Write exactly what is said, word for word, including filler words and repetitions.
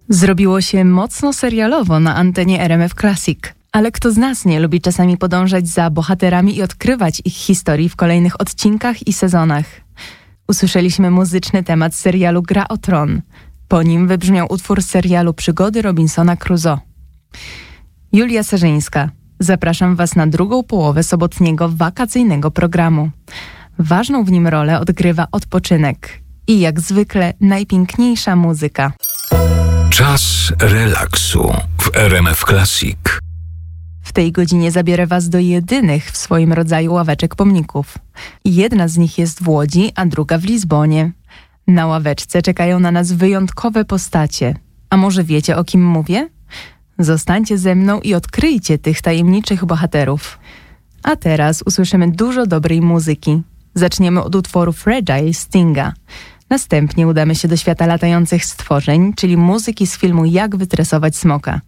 Zrobiło się mocno serialowo na antenie R M F Classic. Ale kto z nas nie lubi czasami podążać za bohaterami i odkrywać ich historii w kolejnych odcinkach i sezonach? Usłyszeliśmy muzyczny temat serialu Gra o Tron. Po nim wybrzmiał utwór z serialu Przygody Robinsona Crusoe. Julia Serzyńska. Zapraszam Was na drugą połowę sobotniego wakacyjnego programu. Ważną w nim rolę odgrywa odpoczynek i jak zwykle najpiękniejsza muzyka. Czas relaksu w R M F Classic. W tej godzinie zabiorę Was do jedynych w swoim rodzaju ławeczek pomników. Jedna z nich jest w Łodzi, a druga w Lizbonie. Na ławeczce czekają na nas wyjątkowe postacie. A może wiecie, o kim mówię? Zostańcie ze mną i odkryjcie tych tajemniczych bohaterów. A teraz usłyszymy dużo dobrej muzyki. Zaczniemy od utworu Fragile Stinga. Następnie udamy się do świata latających stworzeń, czyli muzyki z filmu Jak wytresować smoka.